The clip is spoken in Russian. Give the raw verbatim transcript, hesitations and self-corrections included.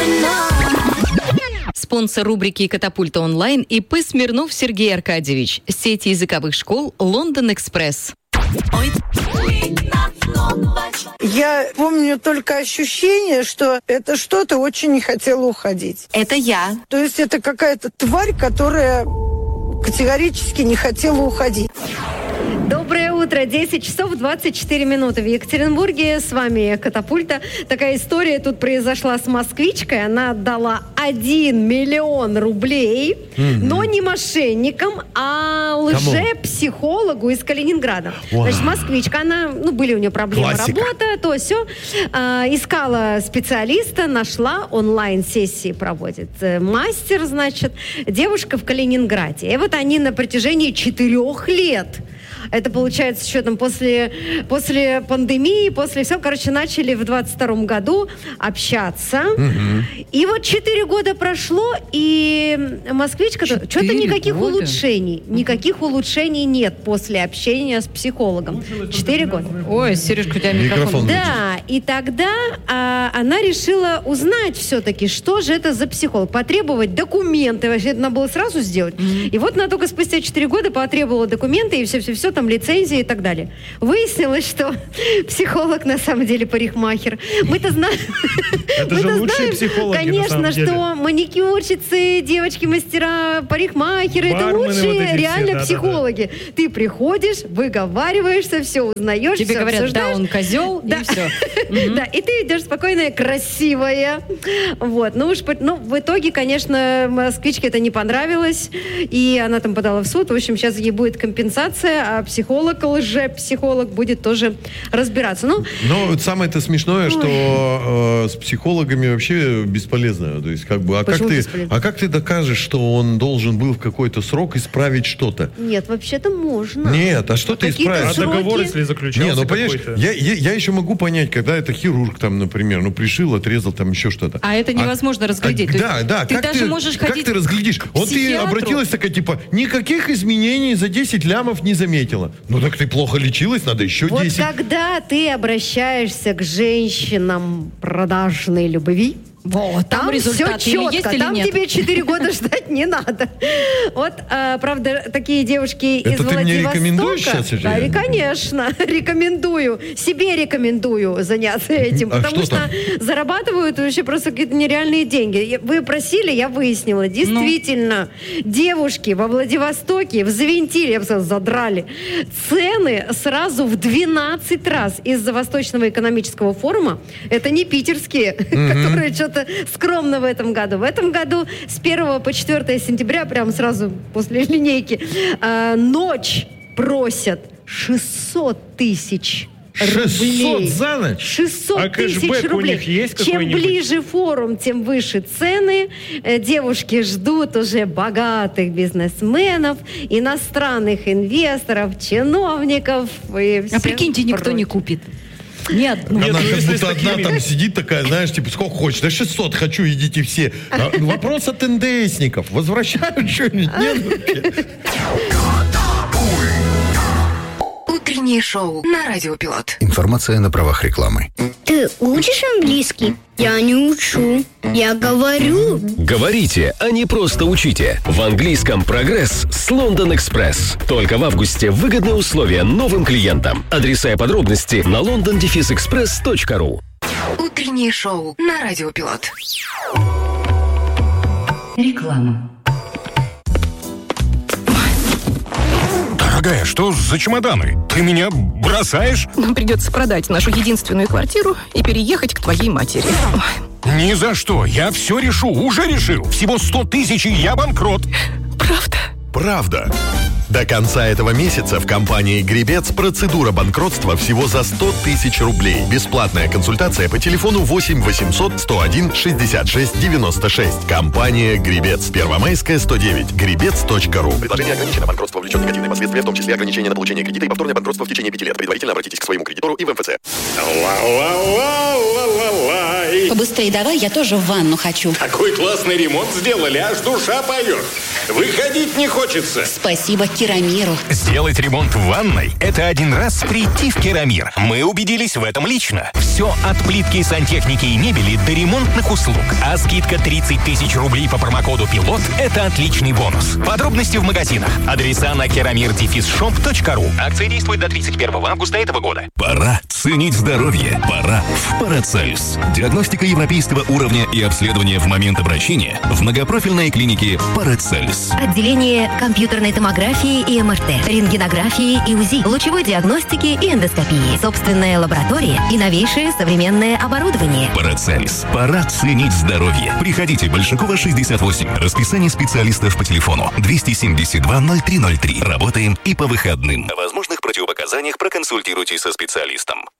Спонсор рубрики «Катапульта онлайн» ИП Смирнов Сергей Аркадьевич. Сеть языковых школ «Лондон Экспресс». Я помню только ощущение, что это что-то очень не хотело уходить. Это я. То есть это какая-то тварь, которая категорически не хотела уходить. Доброе утро, десять часов двадцать четыре минуты в Екатеринбурге. С вами «Катапульта». Такая история тут произошла с москвичкой. Она отдала один миллион рублей, mm-hmm. но не мошенникам, а лже-психологу из Калининграда. Wow. Значит, москвичка, она, ну, были у нее проблемы, Классика. Работа, то все. А, искала специалиста, нашла, онлайн-сессии проводит. Мастер, значит, девушка в Калининграде. И вот они на протяжении четырех лет... Это получается, что там после, после пандемии, после всего, короче, начали в двадцать втором году общаться. Угу. И вот четыре года прошло, и москвичка... Что-то никаких года? улучшений. Никаких улучшений нет после общения с психологом. Четыре года. Ой, Сережка, у тебя микрофон. микрофон да, и тогда а, она решила узнать все-таки, что же это за психолог. Потребовать документы. Вообще, это надо было сразу сделать. Mm-hmm. И вот она только спустя четыре года потребовала документы, и все-все-все, там лицензии и так далее. Выяснилось, что психолог на самом деле парикмахер. Мы-то знаем... Это же лучшие психологи, конечно, что маникюрщицы, девочки-мастера, парикмахеры, это лучшие реально психологи. Ты приходишь, выговариваешься, все узнаешь, тебе говорят, да, он козел, и все. Да, и ты идешь спокойная, красивая. Вот. Ну уж, ну, в итоге, конечно, москвичке это не понравилось, и она там подала в суд. В общем, сейчас ей будет компенсация, а психолог, лже-психолог будет тоже разбираться. Ну, но самое-то смешное, Ой. что э, с психологами вообще бесполезно. То есть, как бы, а как, ты, а как ты докажешь, что он должен был в какой-то срок исправить что-то? Нет, вообще-то можно. Нет, а что а ты исправишь? А договор, если заключался? Не, ну, понимаешь, я, я, я еще могу понять, когда это хирург, там, например, ну, пришил, отрезал, там, еще что-то. А это невозможно а, разглядеть. А, да, да. Ты как даже ты, можешь как ходить ты разглядишь? Вот ты обратилась такая, типа, никаких изменений за десять лямов не заметила. Ну так ты плохо лечилась, надо еще вот десять. Вот когда ты обращаешься к женщинам продажной любви, вот, там, там все четко, там нет? Тебе четыре года ждать не надо. Вот, а, правда, такие девушки Это из Владивостока... Это ты мне рекомендуешь сейчас? Да, и, конечно, рекомендую. Себе рекомендую заняться этим, а потому что, что зарабатывают вообще просто какие-то нереальные деньги. Вы просили, я выяснила. Действительно, ну. девушки во Владивостоке взвинтили, я бы сказала, задрали цены сразу в двенадцать раз из-за Восточного экономического форума. Это не питерские, mm-hmm. которые что-то скромно в этом году. В этом году с первого по четвёртое сентября, прям сразу после линейки, э, ночь просят шестьсот тысяч рублей. шестьсот за ночь? шестьсот а тысяч рублей. У них есть Чем ближе форум, тем выше цены. Э, девушки ждут уже богатых бизнесменов, иностранных инвесторов, чиновников. И а прикиньте, никто прочее. не купит. Нет, ну, Она нет, как ну, будто одна такими... там сидит такая, знаешь, типа, сколько хочешь, да шестьсот хочу, идите все. А, вопрос от эн дэ эсников. Возвращают что-нибудь? Нет? Утреннее шоу на Радио Пилот. Информация на правах рекламы. Ты учишь английский? Я не учу. Я говорю. Говорите, а не просто учите. В английском прогресс с Лондон Экспресс. Только в августе выгодные условия новым клиентам. Адреса и подробности на лондон экспресс точка ру. Утреннее шоу на Радио Пилот. Реклама. Дорогая, что за чемоданы? Ты меня бросаешь? Нам придется продать нашу единственную квартиру и переехать к твоей матери. Ой. Ни за что. Я все решу. Уже решил. Всего сто тысяч, и я банкрот. Правда? Правда. До конца этого месяца в компании «Гребец» процедура банкротства всего за сто тысяч рублей. Бесплатная консультация по телефону восемь восемьсот сто один шестьдесят шесть девяносто шесть. Компания «Гребец». Первомайская, сто девять. гребец точка ру. Предложение ограничено. Банкротство влечет негативные последствия, в том числе ограничение на получение кредита и повторное банкротство в течение пяти лет. Предварительно обратитесь к своему кредитору и в эм эф цэ. Ла-ла-ла-ла-ла-ла. Побыстрее давай, я тоже в ванну хочу. Такой классный ремонт сделали, аж душа поет. Выходить не хочется. Спасибо Керамиру. Сделать ремонт в ванной – это один раз прийти в Керамир. Мы убедились в этом лично. Все от плитки, сантехники и мебели до ремонтных услуг. А скидка тридцать тысяч рублей по промокоду «Пилот» – это отличный бонус. Подробности в магазинах. Адреса на керамир дефис шоп точка ру. Акция действует до тридцать первого августа этого года. Пора ценить здоровье. Пора в Парацельс. Диагностика европейского уровня и обследование в момент обращения в многопрофильной клинике Парацельс. Отделение компьютерной томографии и эм эр тэ, рентгенографии и УЗИ, лучевой диагностики и эндоскопии, собственная лаборатория и новейшее современное оборудование. Парацельс. Пора ценить здоровье. Приходите, Большакова, шестьдесят восемь. Расписание специалистов по телефону двести семьдесят два ноль три ноль три. Работаем и по выходным. О возможных противопоказаниях проконсультируйтесь со специалистом.